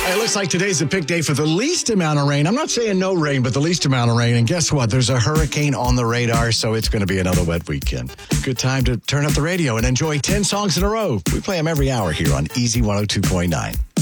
It looks like today's the pick day for the least amount of rain. I'm not saying no rain, but the least amount of rain. And guess what? There's a hurricane on the radar, so it's going to be another wet weekend. Good time to turn up the radio and enjoy 10 songs in a row. We play them every hour here on Easy 102.9.